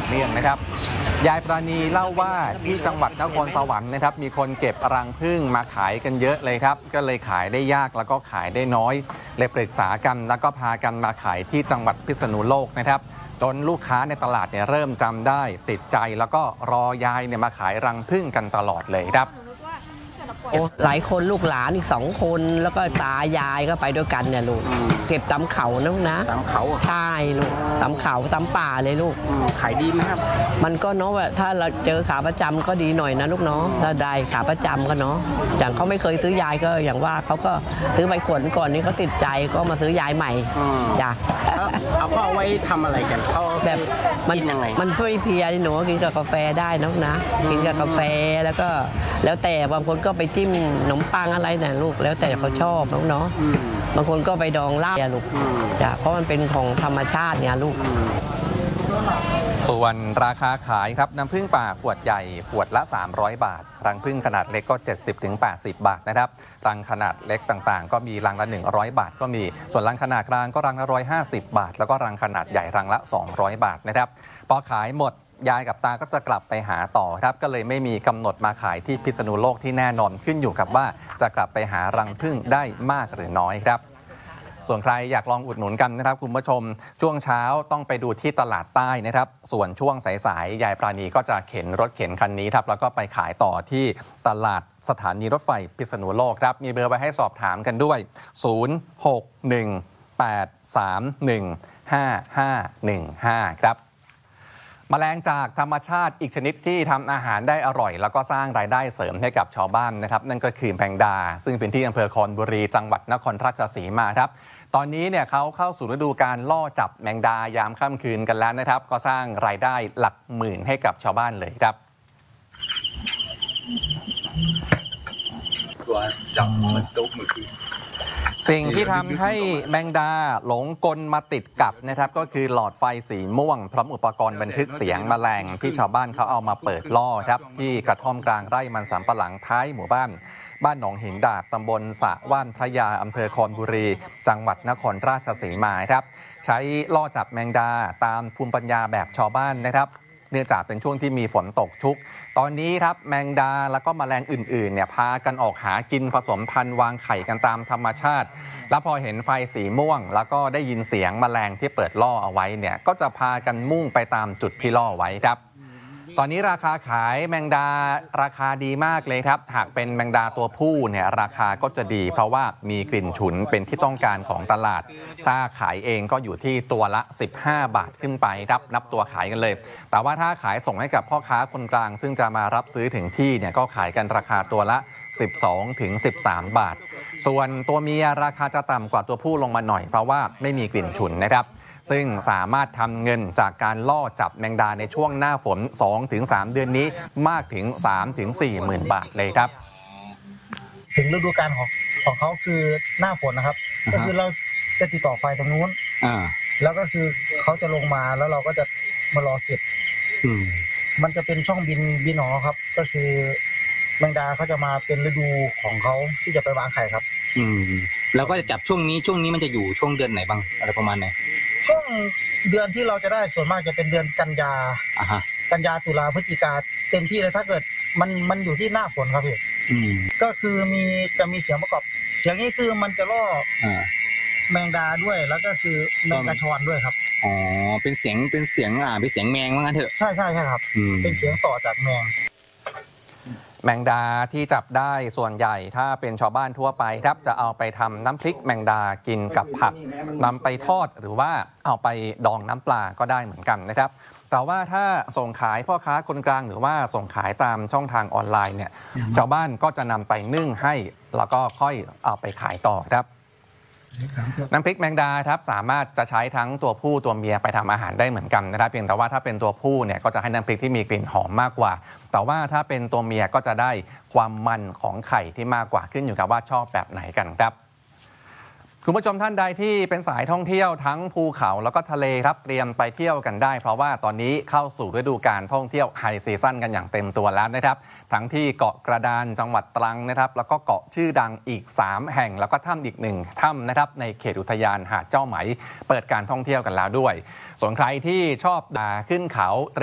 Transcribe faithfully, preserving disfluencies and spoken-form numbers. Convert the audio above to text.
เนื่องนะครับยายปราณีเล่าว่าที่จังหวัดนครสวรรค์นะครับมีคนเก็บรังผึ้งมาขายกันเยอะเลยครับก็เลยขายได้ยากแล้วก็ขายได้น้อยเลยปรึกษากันแล้วก็พากันมาขายที่จังหวัดพิษณุโลกนะครับจนลูกค้าในตลาดเนี่ยเริ่มจำได้ติดใจแล้วก็รอยายเนี่ยมาขายรังผึ้งกันตลอดเลยครับโอ้หลายคนลูกหลานอีกสองคนแล้วก็ตายายก็ไปด้วยกันเนี่ยลูกเก็บตำเขานะลูกนะตำเขาใช่ลูกตำเขาตำป่าเลยลูกขายดีไหมครับมันก็เนาะว่าถ้าเราเจอขาประจำก็ดีหน่อยนะลูกเนาะถ้าได้ขาประจำก็เนาะอย่างเขาไม่เคยซื้อยายก็อย่างว่าเขาก็ซื้อใบขวดก่อนนี้เขาติดใจก็มาซื้อยายใหม่จ้ะเอาก็เอาไว้ทำอะไรกันเขาแบบมันยังไงมันช่วยเพียหนูกินกับกาแฟได้นะนะกินกับกาแฟแล้วก็แล้วแต่บางคนก็ไปจิ้มขนมปังอะไรนะลูกแล้วแต่เขาชอบน้องเนาะบางคนก็ไปดองเหล้าลูกจ้ะเพราะมันเป็นของธรรมชาติไงลูกส่วนราคาขายครับน้ำผึ้งป่าขวดใหญ่ขวดละสามร้อยบาทรังผึ้งขนาดเล็กก็ เจ็ดสิบถึงแปดสิบ บาทนะครับรังขนาดเล็กต่างๆก็มีรังละหนึ่งร้อยบาทก็มีส่วนรังขนาดกลางก็รังละหนึ่งร้อยห้าสิบบาทแล้วก็รังขนาดใหญ่รังละสองร้อยบาทนะครับพอขายหมดยายกับตาก็จะกลับไปหาต่อครับก็เลยไม่มีกำหนดมาขายที่พิษณุโลกที่แน่นอนขึ้นอยู่กับว่าจะกลับไปหารังผึ้งได้มากหรือน้อยครับส่วนใครอยากลองอุดหนุนกันนะครับคุณผู้ชมช่วงเช้าต้องไปดูที่ตลาดใต้นะครับส่วนช่วงสายๆยายปราณีก็จะเข็นรถเข็นคันนี้ครับแล้วก็ไปขายต่อที่ตลาดสถานีรถไฟพิษณุโลกครับมีเบอร์ไว้ให้สอบถามกันด้วยศูนย์ หก หนึ่ง แปด สาม หนึ่ง ห้า ห้า หนึ่ง ห้าครับแมลงจากธรรมชาติอีกชนิดที่ทำอาหารได้อร่อยแล้วก็สร้างรายได้เสริมให้กับชาวบ้านนะครับนั่นก็คือแมงดาซึ่งเป็นที่อำเภอคอนบุรีจังหวัดนครราชสีมาครับตอนนี้เนี่ยเขาเข้าสู่ฤดูการล่อจับแมงดายามค่ำคืนกันแล้วนะครับก็สร้างรายได้หลักหมื่นให้กับชาวบ้านเลยครับตัวจับมันตุ๊กมือคือสิ่งที่ทำให้แมงดาหลงกลมาติดกับนะครับก็คือหลอดไฟสีม่วงพร้อมอุปกรณ์บันทึกเสียงแมลงที่ชาวบ้านเขาเอามาเปิดล่อครับที่กระท่อมกลางไร่มันสำปะหลังท้ายหมู่บ้านบ้านหนองหินดาบตำบลสะว่านพระยาอำเภอคอนบุรีจังหวัดนครราชสีมาครับใช้ล่อจับแมงดาตามภูมิปัญญาแบบชาวบ้านนะครับเนื่องจากเป็นช่วงที่มีฝนตกชุกตอนนี้ครับแมงดาแล้วก็แมลงอื่นๆเนี่ยพากันออกหากินผสมพันธุ์วางไข่กันตามธรรมชาติแล้วพอเห็นไฟสีม่วงแล้วก็ได้ยินเสียงแมลงที่เปิดล่อเอาไว้เนี่ยก็จะพากันมุ่งไปตามจุดที่ล่อไว้ครับตอนนี้ราคาขายแมงดาราคาดีมากเลยครับหากเป็นแมงดาตัวผู้เนี่ยราคาก็จะดีเพราะว่ามีกลิ่นฉุนเป็นที่ต้องการของตลาดถ้าขายเองก็อยู่ที่ตัวละสิบห้าบาทขึ้นไปครับนับตัวขายกันเลยแต่ว่าถ้าขายส่งให้กับพ่อค้าคนกลางซึ่งจะมารับซื้อถึงที่เนี่ยก็ขายกันราคาตัวละสิบสองถึงสิบสามบาทส่วนตัวเมียราคาจะต่ำกว่าตัวผู้ลงมาหน่อยเพราะว่าไม่มีกลิ่นฉุนนะครับซึ่งสามารถทำเงินจากการล่อจับแมงดาในช่วงหน้าฝน สองถึงสาม เดือนนี้มากถึง สามถึงสี่ หมื่นบาทเลยครับถึงฤดูกาลของของเขาคือหน้าฝนนะครับ uh-huh. ก็คือเราจะติดต่อไฟตรงนู้น uh-huh. แล้วก็คือเขาจะลงมาแล้วเราก็จะมารอเก็บ uh-huh. มันจะเป็นช่องบินบินหนอครับก็คือแมงดาเขาจะมาเป็นฤดูของเขาที่จะไปวางไข่ครับอืมแล้วก็จะจับช่วงนี้ช่วงนี้มันจะอยู่ช่วงเดือนไหนบ้างอะไรประมาณไหนช่วงเดือนที่เราจะได้ส่วนมากจะเป็นเดือนกันยาอ่าฮะกันยาตุลาพฤศจิกาเต็มที่เลยถ้าเกิดมันมันอยู่ที่หน้าฝนครับพี่อืมก็คือมีจะมีเสียงประกอบเสียงนี้คือมันจะล่ออ่าแมงดาด้วยแล้วก็คือแมงกระชอนด้วยครับอ๋อเป็นเสียงเป็นเสียงอ่าเป็นเสียงแมงว่างั้นเถอะใช่ใช่ใช่ครับเป็นเสียงต่อจากแมงแมงดาที่จับได้ส่วนใหญ่ถ้าเป็นชาวบ้านทั่วไปครับจะเอาไปทำน้ำพริกแมงดากินกับผักนำไปทอดหรือว่าเอาไปดองน้ำปลาก็ได้เหมือนกันนะครับแต่ว่าถ้าส่งขายพ่อค้าคนกลางหรือว่าส่งขายตามช่องทางออนไลน์เนี่ยชาวบ้านก็จะนำไปนึ่งให้แล้วก็ค่อยเอาไปขายต่อครับน้ำพริกแมงดาครับสามารถจะใช้ทั้งตัวผู้ตัวเมียไปทำอาหารได้เหมือนกันนะครับเพียงแต่ว่าถ้าเป็นตัวผู้เนี่ยก็จะให้น้ำพริกที่มีกลิ่นหอมมากกว่าแต่ว่าถ้าเป็นตัวเมียก็จะได้ความมันของไข่ที่มากกว่าขึ้นอยู่กับว่าชอบแบบไหนกันครับคุณผู้ชมท่านใดที่เป็นสายท่องเที่ยวทั้งภูเขาแล้วก็ทะเลครับเตรียมไปเที่ยวกันได้เพราะว่าตอนนี้เข้าสู่ฤดูกาลท่องเที่ยวไฮซีซั่นกันอย่างเต็มตัวแล้วนะครับทั้งที่เกาะกระดานจังหวัดตรังนะครับแล้วก็เกาะชื่อดังอีกสามแห่งแล้วก็ถ้ำอีกหนึ่งถ้ำนะครับในเขตอุทยานหาดเจ้าไหมเปิดการท่องเที่ยวกันแล้วด้วยส่วนใครที่ชอบขึ้นเขา